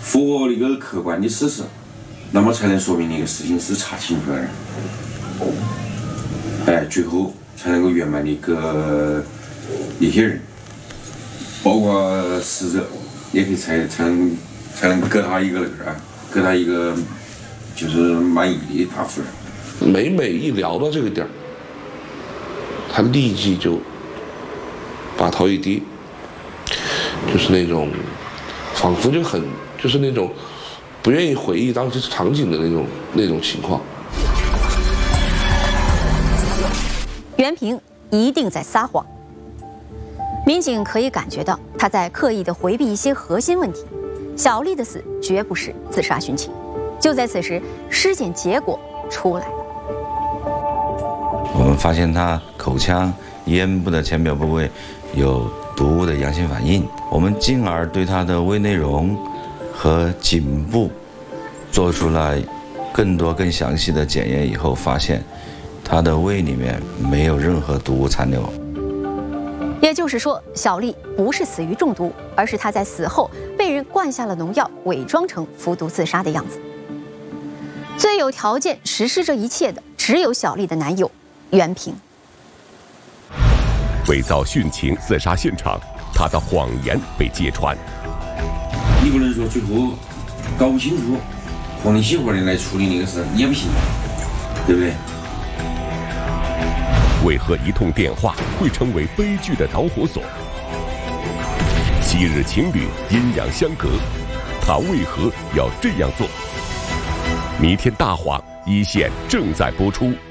符合那个客观的事实，那么才能说明那个事情是查清楚了。最后才能够圆满的个一些人，包括死者，也可以才能给他一个给他一个就是满意的答复。 每一聊到这个点儿，他立即就把头一低，就是那种仿佛就是那种不愿意回忆当时场景的那种情况。 袁平一定在撒谎，民警可以感觉到他在刻意地回避一些核心问题。小丽的死绝不是自杀殉情。就在此时，尸检结果出来了。 我们发现他口腔、咽部的浅表部位有毒物的阳性反应，我们进而对他的胃内容和颈部做出了更详细的检验以后，发现他的胃里面没有任何毒物残留。 也就是说，小丽不是死于中毒，而是她在死后被人灌下了农药，伪装成服毒自杀的样子。最有条件实施这一切的，只有小丽的男友袁平。 伪造殉情自杀现场，他的谎言被揭穿。 你不能说最后搞不清楚，和你媳妇的来处理那个事，也不行，对不对？ 为何一通电话会成为悲剧的导火索？昔日情侣阴阳相隔，他为何要这样做？弥天大谎，一线正在播出。